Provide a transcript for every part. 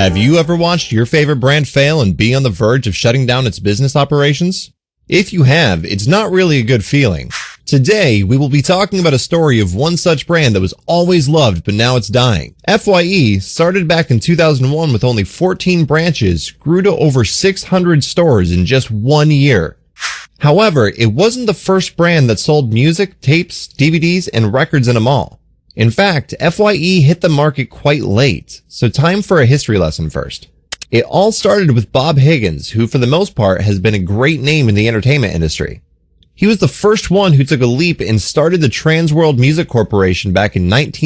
Have you ever watched your favorite brand fail and be on the verge of shutting down its business operations? If you have, it's not really a good feeling. Today, we will be talking about a story of one such brand that was always loved, but now it's dying. FYE started back in 2001 with only 14 branches, grew to over 600 stores in just 1 year. However, it wasn't the first brand that sold music, tapes, DVDs, and records in a mall. In fact, FYE hit the market quite late, so time for a history lesson first. It all started with Bob Higgins, who for the most part has been a great name in the entertainment industry. He was the first one who took a leap and started the Transworld Music Corporation back in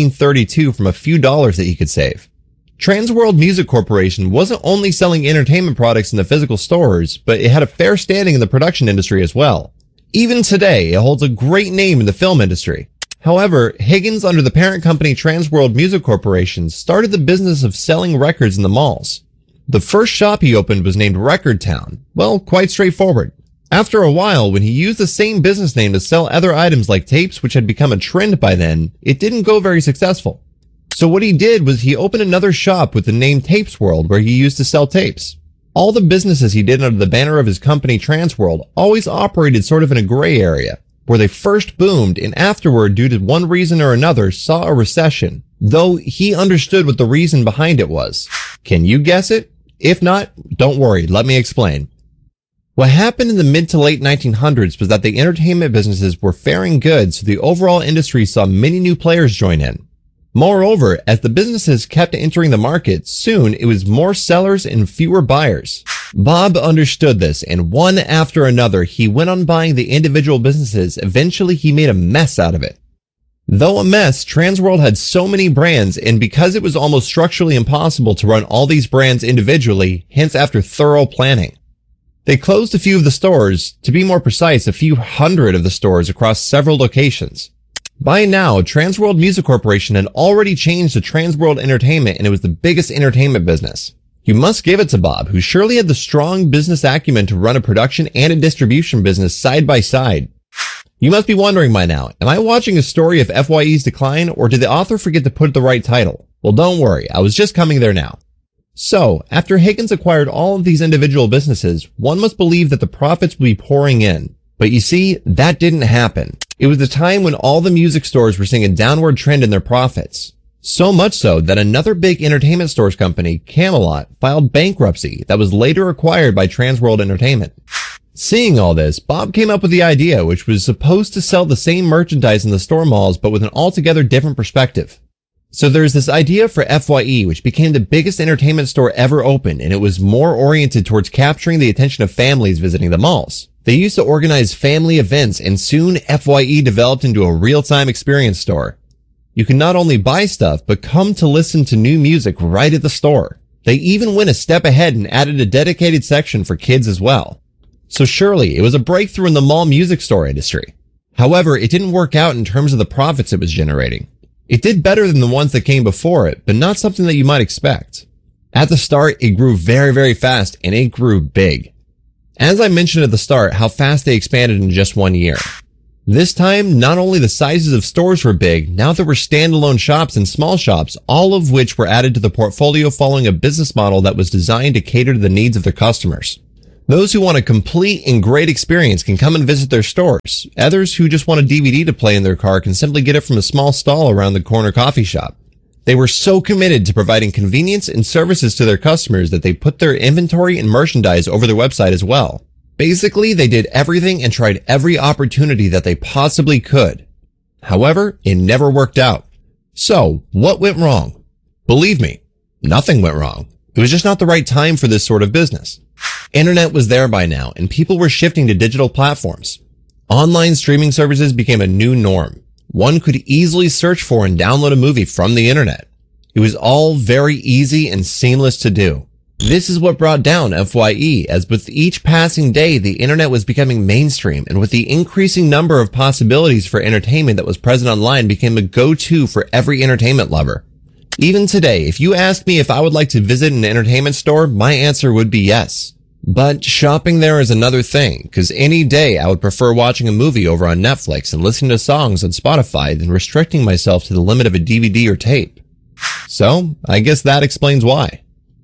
1932 from a few dollars that he could save. Transworld Music Corporation wasn't only selling entertainment products in the physical stores, but it had a fair standing in the production industry as well. Even today, it holds a great name in the film industry. However, Higgins, under the parent company Transworld Music Corporation, started the business of selling records in the malls. The first shop he opened was named Record Town. Well, quite straightforward. After a while, when he used the same business name to sell other items like tapes, which had become a trend by then, it didn't go very successful. So what he did was he opened another shop with the name Tapes World, where he used to sell tapes. All the businesses he did under the banner of his company Transworld always operated sort of in a gray area, where they first boomed and afterward, due to one reason or another, saw a recession, though he understood what the reason behind it was. Can you guess it? If not, don't worry, let me explain. What happened in the mid to late 1900s was that the entertainment businesses were faring good, so the overall industry saw many new players join in. Moreover, as the businesses kept entering the market, soon it was more sellers and fewer buyers. Bob understood this, and one after another, he went on buying the individual businesses. Eventually, he made a mess out of it. Though a mess, Transworld had so many brands, and because it was almost structurally impossible to run all these brands individually, hence after thorough planning, they closed a few of the stores, to be more precise, a few hundred of the stores across several locations. By now, Transworld Music Corporation had already changed to Transworld Entertainment, and it was the biggest entertainment business. You must give it to Bob, who surely had the strong business acumen to run a production and a distribution business side by side. You must be wondering by now, am I watching a story of FYE's decline, or did the author forget to put the right title? Well, don't worry, I was just coming there now. So, after Higgins acquired all of these individual businesses, one must believe that the profits would be pouring in. But you see, that didn't happen. It was the time when all the music stores were seeing a downward trend in their profits. So much so that another big entertainment stores company, Camelot, filed bankruptcy that was later acquired by Transworld Entertainment. Seeing all this, Bob came up with the idea, which was supposed to sell the same merchandise in the store malls, but with an altogether different perspective. So there's this idea for FYE, which became the biggest entertainment store ever opened, and it was more oriented towards capturing the attention of families visiting the malls. They used to organize family events, and soon FYE developed into a real-time experience store. You can not only buy stuff, but come to listen to new music right at the store. They even went a step ahead and added a dedicated section for kids as well. So surely, it was a breakthrough in the mall music store industry. However, it didn't work out in terms of the profits it was generating. It did better than the ones that came before it, but not something that you might expect. At the start, it grew very, very fast, and it grew big. As I mentioned at the start, how fast they expanded in just 1 year. This time, not only the sizes of stores were big, now there were standalone shops and small shops, all of which were added to the portfolio following a business model that was designed to cater to the needs of their customers. Those who want a complete and great experience can come and visit their stores. Others who just want a DVD to play in their car can simply get it from a small stall around the corner coffee shop. They were so committed to providing convenience and services to their customers that they put their inventory and merchandise over their website as well. Basically, they did everything and tried every opportunity that they possibly could. However, it never worked out. So, what went wrong? Believe me, nothing went wrong. It was just not the right time for this sort of business. Internet was there by now, and people were shifting to digital platforms. Online streaming services became a new norm. One could easily search for and download a movie from the internet. It was all very easy and seamless to do. This is what brought down FYE, as with each passing day, the internet was becoming mainstream, and with the increasing number of possibilities for entertainment that was present online became a go-to for every entertainment lover. Even today, if you ask me if I would like to visit an entertainment store, my answer would be yes. But shopping there is another thing, because any day I would prefer watching a movie over on Netflix and listening to songs on Spotify than restricting myself to the limit of a DVD or tape. So, I guess that explains why.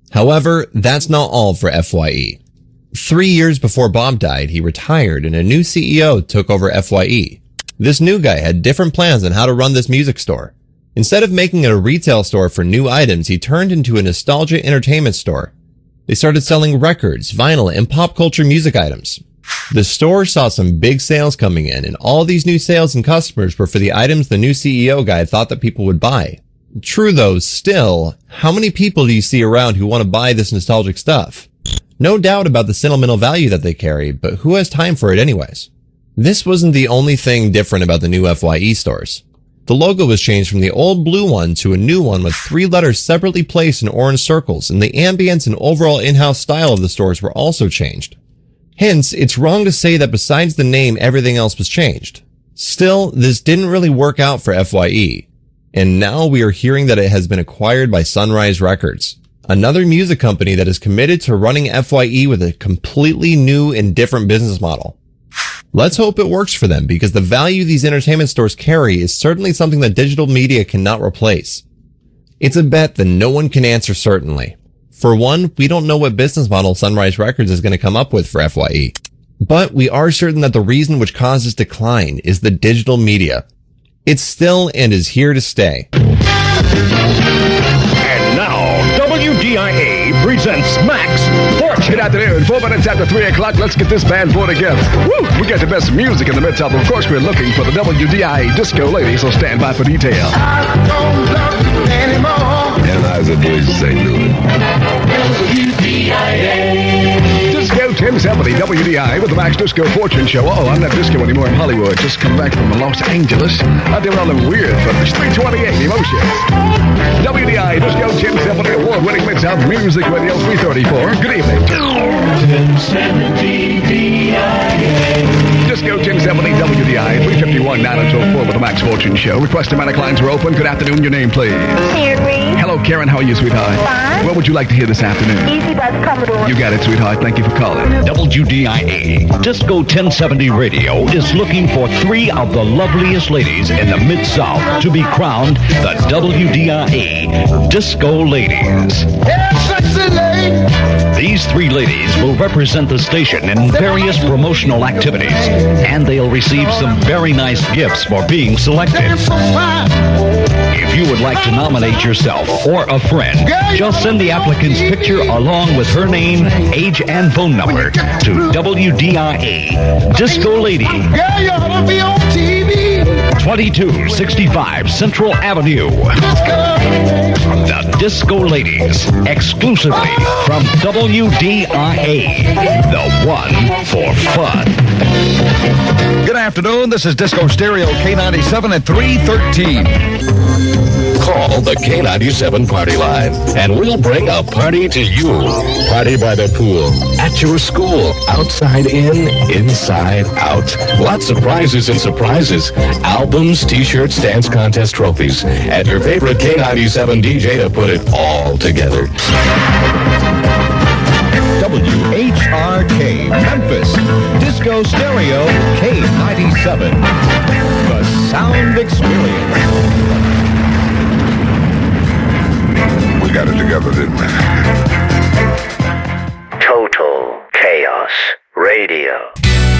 However, that's not all for FYE. 3 years before Bob died, he retired and a new CEO took over FYE. This new guy had different plans on how to run this music store. Instead of making it a retail store for new items, he turned into a nostalgia entertainment store. They started selling records, vinyl, and pop culture music items. The store saw some big sales coming in, and all these new sales and customers were for the items the new CEO guy thought that people would buy. True though, still, how many people do you see around who want to buy this nostalgic stuff? No doubt about the sentimental value that they carry, but who has time for it anyways? This wasn't the only thing different about the new FYE stores. The logo was changed from the old blue one to a new one with 3 letters separately placed in orange circles, and the ambience and overall in-house style of the stores were also changed. Hence, it's wrong to say that besides the name, everything else was changed. Still, this didn't really work out for FYE, and now we are hearing that it has been acquired by Sunrise Records, another music company that is committed to running FYE with a completely new and different business model. Let's hope it works for them, because the value these entertainment stores carry is certainly something that digital media cannot replace. It's a bet that no one can answer certainly. For one, we don't know what business model Sunrise Records is going to come up with for FYE. But we are certain that the reason which causes decline is the digital media. It's still and is here to stay. And now, WDIA presents Max Fortune. Good afternoon, 4 minutes after 3 o'clock. Let's get this band put together. Woo! We got the best music in the Mid-South. Of course, we're looking for the WDIA Disco Lady, so stand by for details. I don't love you anymore. Anheuser-Busch St. Louis. WDIA. Disco 1070 WDIA with the Max Disco Fortune Show. Oh, I'm not disco anymore in Hollywood. Just come back from Los Angeles. I did all them weird, but it's 328 Emotions. WDIA Disco 1070 award-winning Mid-South Music Radio 334. Good evening. 1070 DIA. Disco 1070 WDIA 351 9 until 4 with the Max Fortune Show. Request automatic lines are open. Good afternoon. Your name, please. Mary. Hello, Karen. How are you, sweetheart? Fine. What would you like to hear this afternoon? Easy Bus Commodore. You got it, sweetheart. Thank you for calling. WDIA Disco 1070 Radio is looking for 3 of the loveliest ladies in the Mid-South to be crowned the WDIA Disco Ladies. Hey, sexy lady. These 3 ladies will represent the station in various promotional activities, and they'll receive some very nice gifts for being selected. You're so fine. If you would like to nominate yourself or a friend, just send the applicant's picture along with her name, age, and phone number to WDIA Disco Lady, Girl, you ought to be on TV. 2265 Central Avenue. The Disco Ladies, exclusively from WDIA, the one for fun. Good afternoon. This is Disco Stereo K97 at 313. Call the K97 Party Line, and we'll bring a party to you. Party by the pool, at your school, outside in, inside out. Lots of prizes and surprises. Albums, t-shirts, dance contest trophies, and your favorite K97 DJ to put it all together. WHRK Memphis. Disco Stereo K97. The sound experience. We got it together, didn't we?